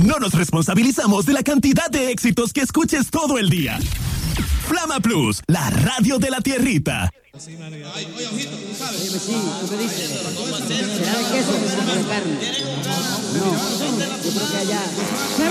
No nos responsabilizamos de la cantidad de éxitos que escuches todo el día. Flama Plus, la radio de la tierrita. Sí, oye, ojito, tú sabes. Sí, tú me dices. ¿Será de queso o de carne? No, yo creo que allá.